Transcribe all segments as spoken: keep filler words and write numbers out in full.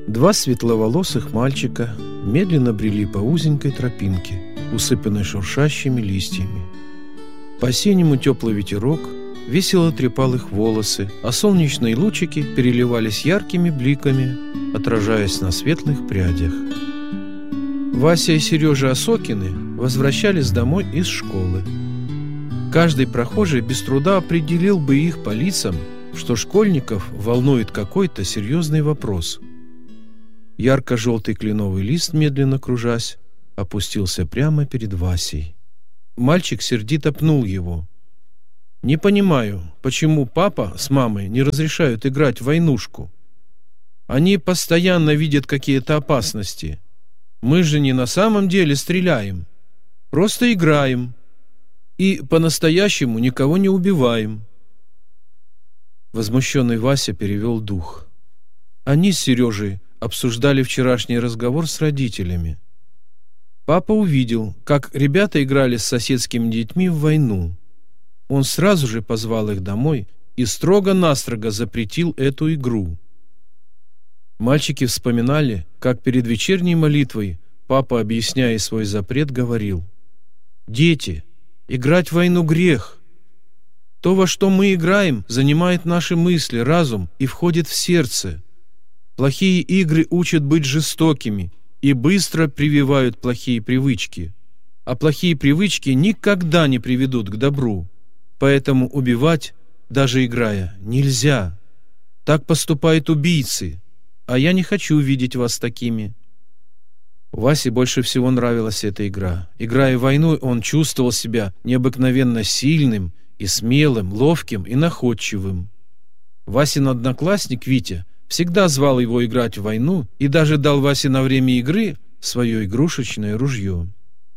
Два светловолосых мальчика медленно брели по узенькой тропинке, усыпанной шуршащими листьями. По-осеннему теплый ветерок весело трепал их волосы, а солнечные лучики переливались яркими бликами, отражаясь на светлых прядях. Вася и Сережа Осокины возвращались домой из школы. Каждый прохожий без труда определил бы их по лицам, что школьников волнует какой-то серьезный вопрос. Ярко-желтый кленовый лист, медленно кружась, опустился прямо перед Васей. Мальчик сердито пнул его. «Не понимаю, почему папа с мамой не разрешают играть в войнушку? Они постоянно видят какие-то опасности. Мы же не на самом деле стреляем, просто играем и по-настоящему никого не убиваем». Возмущенный Вася перевел дух. Они с Сережей обсуждали вчерашний разговор с родителями. Папа увидел, как ребята играли с соседскими детьми в войну. Он сразу же позвал их домой и строго-настрого запретил эту игру. Мальчики вспоминали, как перед вечерней молитвой папа, объясняя свой запрет, говорил: «Дети, играть в войну грех. То, во что мы играем, занимает наши мысли, разум и входит в сердце. Плохие игры учат быть жестокими и быстро прививают плохие привычки. А плохие привычки никогда не приведут к добру. Поэтому убивать, даже играя, нельзя. Так поступают убийцы, а я не хочу видеть вас такими». Васе больше всего нравилась эта игра. Играя в войну, он чувствовал себя необыкновенно сильным и смелым, ловким и находчивым. Васин одноклассник Витя всегда звал его играть в войну и даже дал Васе на время игры свое игрушечное ружье.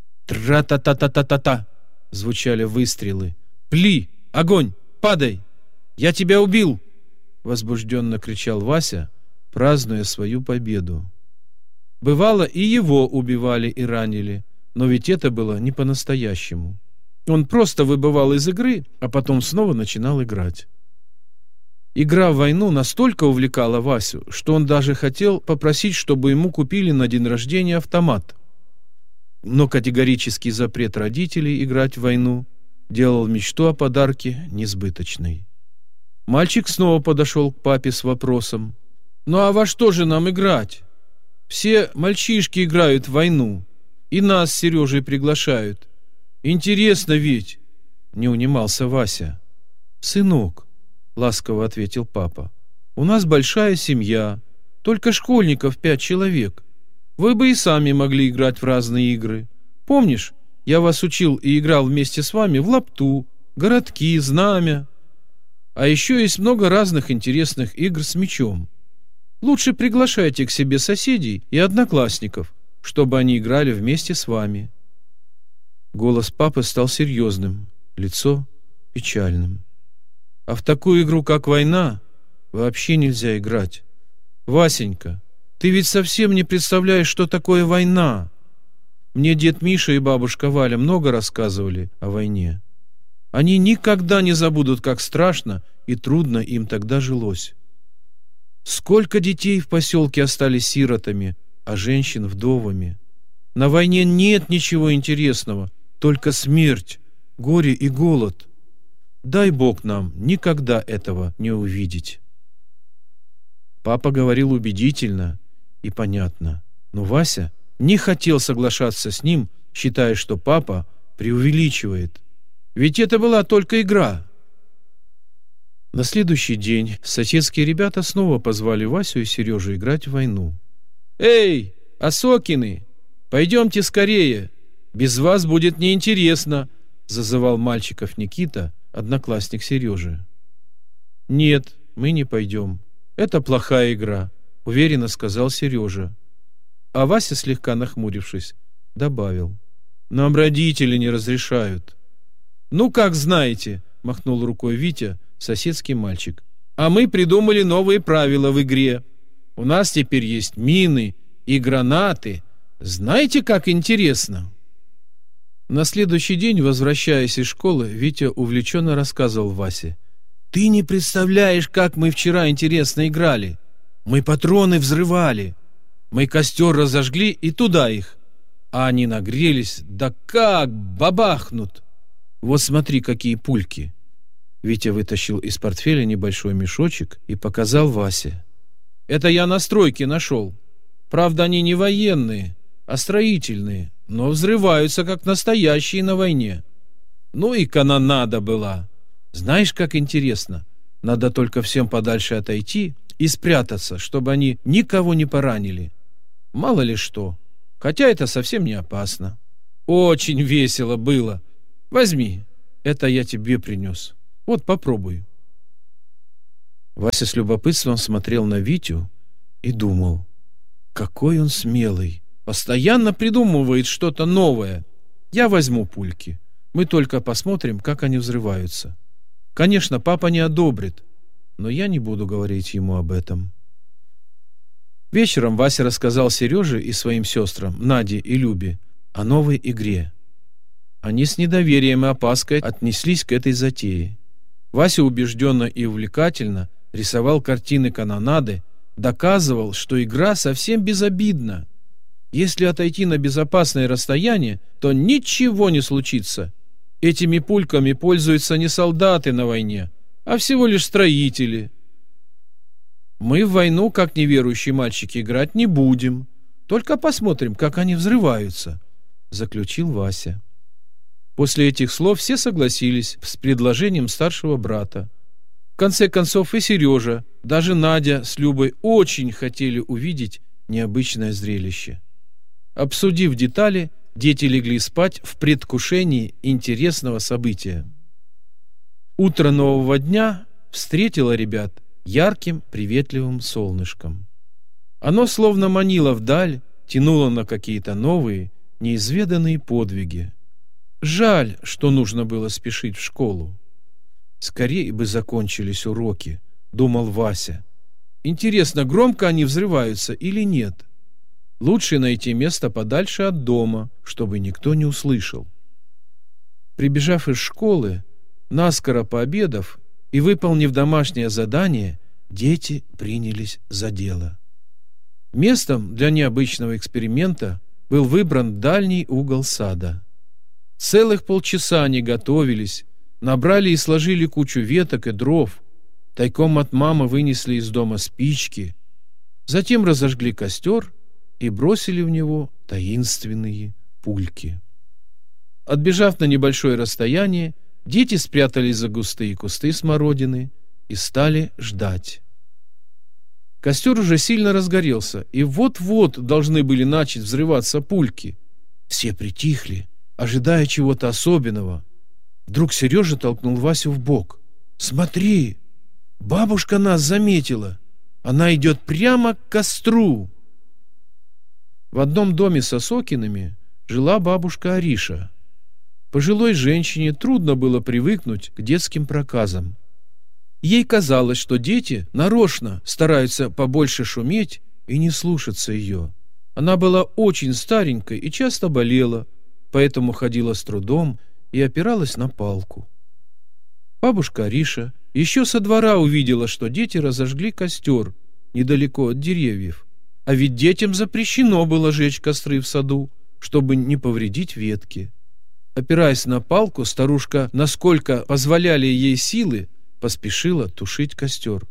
«Тра-та-та-та-та-та-та!» звучали выстрелы. «Пли! Огонь! Падай! Я тебя убил!» возбужденно кричал Вася, празднуя свою победу. Бывало, и его убивали и ранили, но ведь это было не по-настоящему. Он просто выбывал из игры, а потом снова начинал играть. Игра в войну настолько увлекала Васю, что он даже хотел попросить, чтобы ему купили на день рождения автомат. Но категорический запрет родителей играть в войну делал мечту о подарке несбыточной. Мальчик снова подошел к папе с вопросом: «Ну а во что же нам играть? Все мальчишки играют в войну, и нас с Сережей приглашают. Интересно ведь?» — не унимался Вася. «Сынок», — ласково ответил папа, — «у нас большая семья, только школьников пять человек. Вы бы и сами могли играть в разные игры. Помнишь, я вас учил и играл вместе с вами в лапту, городки, знамя. А еще есть много разных интересных игр с мячом. Лучше приглашайте к себе соседей и одноклассников, чтобы они играли вместе с вами». Голос папы стал серьезным, лицо печальным. «А в такую игру, как война, вообще нельзя играть. Васенька, ты ведь совсем не представляешь, что такое война. Мне дед Миша и бабушка Валя много рассказывали о войне. Они никогда не забудут, как страшно и трудно им тогда жилось. Сколько детей в поселке остались сиротами, а женщин вдовами. На войне нет ничего интересного, только смерть, горе и голод. Дай Бог нам никогда этого не увидеть». Папа говорил убедительно и понятно, но Вася не хотел соглашаться с ним, считая, что папа преувеличивает. Ведь это была только игра. На следующий день соседские ребята снова позвали Васю и Сережу играть в войну. «Эй, Осокины, пойдемте скорее, без вас будет неинтересно», зазывал мальчиков Никита, одноклассник Сережи. «Нет, мы не пойдем. Это плохая игра», уверенно сказал Сережа. А Вася, слегка нахмурившись, добавил: «Нам родители не разрешают». «Ну, как знаете», махнул рукой Витя, соседский мальчик. «А мы придумали новые правила в игре. У нас теперь есть мины и гранаты. Знаете, как интересно?» На следующий день, возвращаясь из школы, Витя увлеченно рассказывал Васе: «Ты не представляешь, как мы вчера интересно играли. Мы патроны взрывали, Мы костер разожгли и туда их. А они нагрелись, да как бабахнут! Вот смотри, какие пульки!» Витя вытащил из портфеля небольшой мешочек и показал Васе. «Это я на стройке нашел. Правда, они не военные, а строительные, но взрываются, как настоящие на войне. Ну и канонада была. Знаешь, как интересно? Надо только всем подальше отойти и спрятаться, чтобы они никого не поранили. Мало ли что. Хотя это совсем не опасно. Очень весело было. Возьми, это я тебе принес. Вот попробуй». Вася с любопытством смотрел на Витю и думал: какой он смелый, постоянно придумывает что-то новое. Я возьму пульки. Мы только посмотрим, как они взрываются. Конечно, папа не одобрит, но я не буду говорить ему об этом. Вечером Вася рассказал Сереже и своим сестрам, Наде и Любе, о новой игре. Они с недоверием и опаской отнеслись к этой затее. Вася убежденно и увлекательно рисовал картины канонады, доказывал, что игра совсем безобидна. Если отойти на безопасное расстояние, то ничего не случится. Этими пульками пользуются не солдаты на войне, а всего лишь строители. Мы в войну, как неверующие мальчики, играть не будем. Только посмотрим, как они взрываются, заключил Вася. После этих слов все согласились с предложением старшего брата. В конце концов и Сережа, даже Надя с Любой очень хотели увидеть необычное зрелище. Обсудив детали, дети легли спать в предвкушении интересного события. Утро нового дня встретило ребят ярким, приветливым солнышком. Оно словно манило вдаль, тянуло на какие-то новые, неизведанные подвиги. Жаль, что нужно было спешить в школу. Скорее бы закончились уроки, думал Вася. Интересно, громко они взрываются или нет? Лучше найти место подальше от дома, чтобы никто не услышал. Прибежав из школы, наскоро пообедав и выполнив домашнее задание, дети принялись за дело. Местом для необычного эксперимента был выбран дальний угол сада. Целых полчаса они готовились, набрали и сложили кучу веток и дров, тайком от мамы вынесли из дома спички, затем разожгли костер и бросили в него таинственные пульки. Отбежав на небольшое расстояние, дети спрятались за густые кусты смородины и стали ждать. Костер уже сильно разгорелся, и вот-вот должны были начать взрываться пульки. Все притихли, ожидая чего-то особенного. Вдруг Сережа толкнул Васю в бок. «Смотри, бабушка нас заметила. Она идет прямо к костру». В одном доме с Осокинами жила бабушка Ариша. Пожилой женщине трудно было привыкнуть к детским проказам. Ей казалось, что дети нарочно стараются побольше шуметь и не слушаться ее. Она была очень старенькой и часто болела, поэтому ходила с трудом и опиралась на палку. Бабушка Ариша еще со двора увидела, что дети разожгли костер недалеко от деревьев. А ведь детям запрещено было жечь костры в саду, чтобы не повредить ветки. Опираясь на палку, старушка, насколько позволяли ей силы, поспешила тушить костер.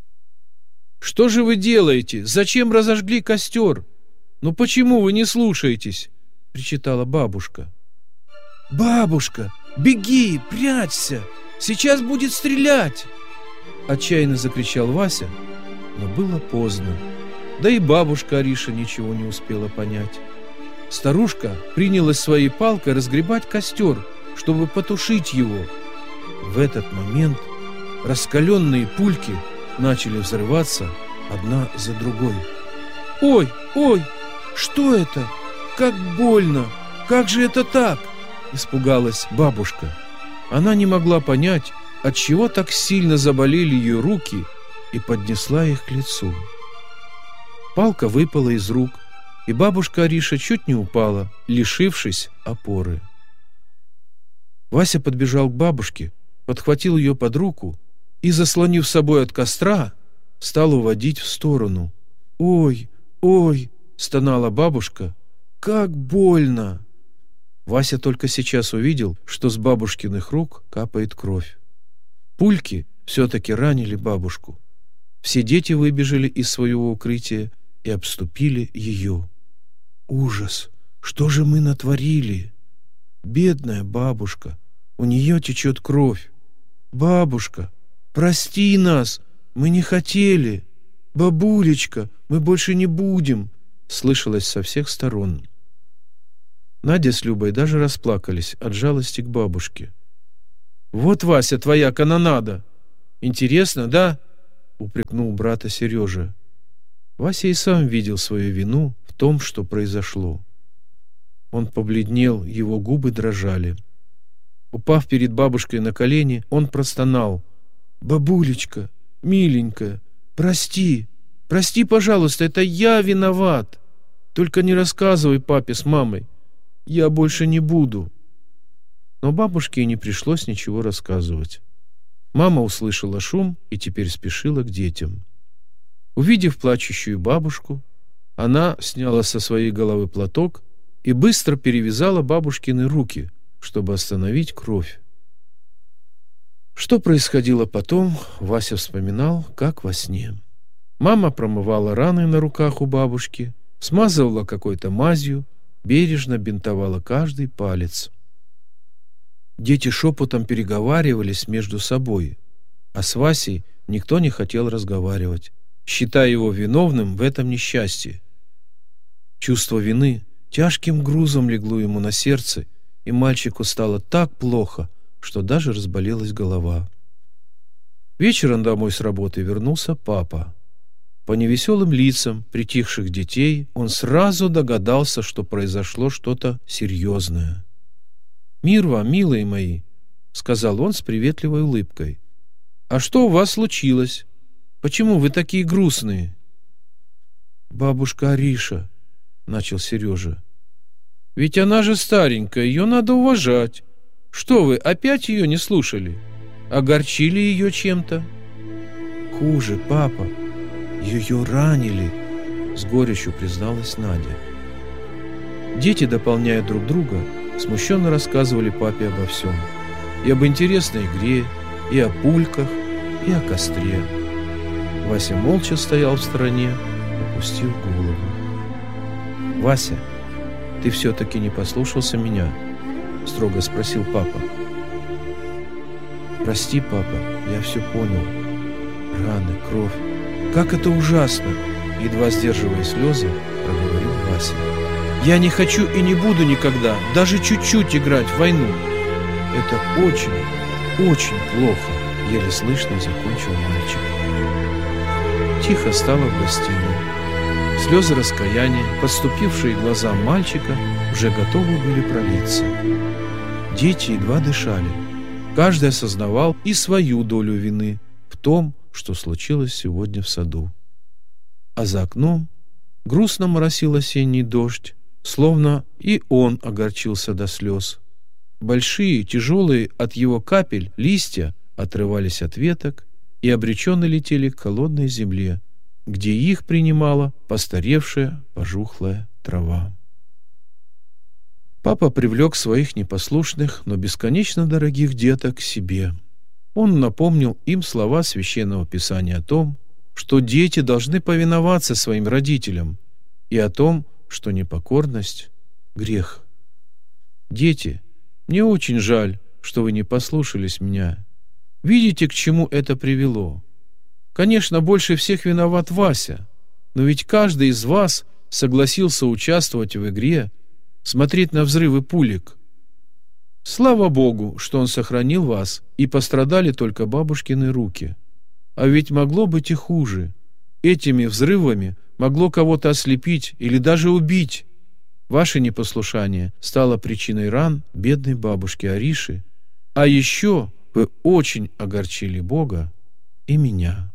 «Что же вы делаете? Зачем разожгли костер? Ну почему вы не слушаетесь?» — причитала бабушка. «Бабушка, беги, прячься! Сейчас будет стрелять!» — отчаянно закричал Вася, но было поздно. Да и бабушка Ариша ничего не успела понять. Старушка принялась своей палкой разгребать костер, чтобы потушить его. В этот момент раскаленные пульки начали взрываться одна за другой. «Ой, ой, что это? Как больно! Как же это так?» — испугалась бабушка. Она не могла понять, отчего так сильно заболели ее руки, и поднесла их к лицу. Палка выпала из рук, и бабушка Ариша чуть не упала, лишившись опоры. Вася подбежал к бабушке, подхватил ее под руку и, заслонив собой от костра, стал уводить в сторону. «Ой, ой, — стонала бабушка. «Как больно!» Вася только сейчас увидел, что с бабушкиных рук капает кровь. Пульки все-таки ранили бабушку. Все дети выбежали из своего укрытия и обступили ее. «Ужас! Что же мы натворили? Бедная бабушка! У нее течет кровь! Бабушка, прости нас! Мы не хотели! Бабулечка, мы больше не будем!» Слышалось со всех сторон. Надя с Любой даже расплакались от жалости к бабушке. «Вот, Вася, твоя канонада! Интересно, да?» — упрекнул брата Сережа. Вася и сам видел свою вину в том, что произошло. Он побледнел, его губы дрожали. Упав перед бабушкой на колени, он простонал: «Бабулечка, миленькая, прости, прости, пожалуйста, это я виноват. Только не рассказывай папе с мамой. Я больше не буду». Но бабушке и не пришлось ничего рассказывать. Мама услышала шум и теперь спешила к детям. Увидев плачущую бабушку, она сняла со своей головы платок и быстро перевязала бабушкины руки, чтобы остановить кровь. Что происходило потом, Вася вспоминал, как во сне. Мама промывала раны на руках у бабушки, смазывала какой-то мазью, бережно бинтовала каждый палец. Дети шепотом переговаривались между собой, а с Васей никто не хотел разговаривать, считая его виновным в этом несчастье. Чувство вины тяжким грузом легло ему на сердце, и мальчику стало так плохо, что даже разболелась голова. Вечером домой с работы вернулся папа. По невеселым лицам притихших детей он сразу догадался, что произошло что-то серьезное. «Мир вам, милые мои», — сказал он с приветливой улыбкой. «А что у вас случилось? Почему вы такие грустные?» «Бабушка Ариша», — начал Сережа. «Ведь она же старенькая, ее надо уважать. Что вы, опять ее не слушали? Огорчили ее чем-то?» «Хуже, папа. Ее ранили», — с горечью призналась Надя. Дети, дополняя друг друга, смущенно рассказывали папе обо всем. И об интересной игре, и о пульках, и о костре. Вася молча стоял в стороне, опустив голову. «Вася, ты все-таки не послушался меня?» — строго спросил папа. «Прости, папа, я все понял. Раны, кровь. Как это ужасно!» — едва сдерживая слезы, проговорил Вася. «Я не хочу и не буду никогда, даже чуть-чуть играть в войну. Это очень, очень плохо», — еле слышно закончил мальчик. Тихо стало в гостиной. Слезы раскаяния, подступившие глазам мальчика, уже готовы были пролиться. Дети едва дышали. Каждый осознавал и свою долю вины в том, что случилось сегодня в саду. А за окном грустно моросил осенний дождь, словно и он огорчился до слез. Большие, тяжелые от его капель листья отрывались от веток и обреченно летели к холодной земле, где их принимала постаревшая, пожухлая трава. Папа привлек своих непослушных, но бесконечно дорогих деток к себе. Он напомнил им слова Священного Писания о том, что дети должны повиноваться своим родителям, и о том, что непокорность — грех. «Дети, мне очень жаль, что вы не послушались меня. Видите, к чему это привело? Конечно, больше всех виноват Вася, но ведь каждый из вас согласился участвовать в игре, смотреть на взрывы пулек. Слава Богу, что он сохранил вас, и пострадали только бабушкины руки. А ведь могло быть и хуже. Этими взрывами могло кого-то ослепить или даже убить. Ваше непослушание стало причиной ран бедной бабушки Ариши, а еще вы очень огорчили Бога и меня».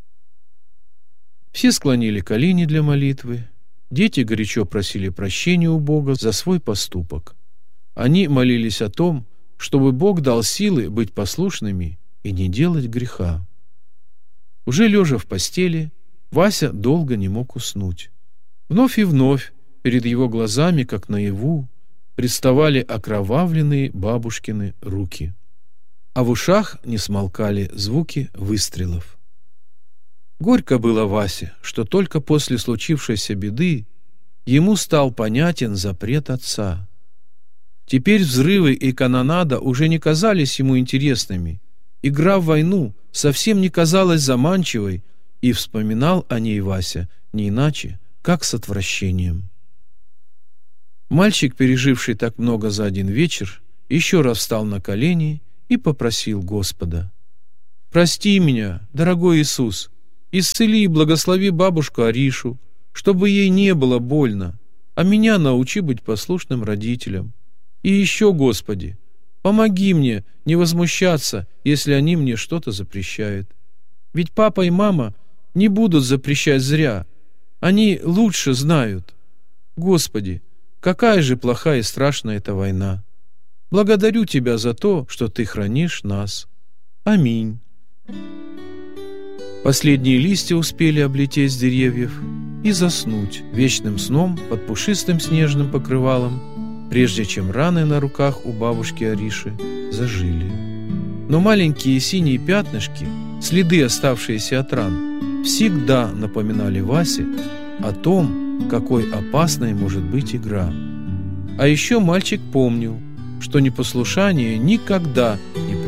Все склонили колени для молитвы. Дети горячо просили прощения у Бога за свой поступок. Они молились о том, чтобы Бог дал силы быть послушными и не делать греха. Уже лежа в постели, Вася долго не мог уснуть. Вновь и вновь перед его глазами, как наяву, представали окровавленные бабушкины руки, а в ушах не смолкали звуки выстрелов. Горько было Васе, что только после случившейся беды ему стал понятен запрет отца. Теперь взрывы и канонада уже не казались ему интересными, игра в войну совсем не казалась заманчивой, и вспоминал о ней Вася не иначе, как с отвращением. Мальчик, переживший так много за один вечер, еще раз встал на колени и попросил Господа: «Прости меня, дорогой Иисус, исцели и благослови бабушку Аришу, чтобы ей не было больно, а меня научи быть послушным родителем. И еще, Господи, помоги мне не возмущаться, если они мне что-то запрещают. Ведь папа и мама не будут запрещать зря, они лучше знают. Господи, какая же плохая и страшная эта война! Благодарю Тебя за то, что Ты хранишь нас. Аминь». Последние листья успели облететь с деревьев и заснуть вечным сном под пушистым снежным покрывалом, прежде чем раны на руках у бабушки Ариши зажили. Но маленькие синие пятнышки, следы, оставшиеся от ран, всегда напоминали Васе о том, какой опасной может быть игра. А еще мальчик помнил, что непослушание никогда не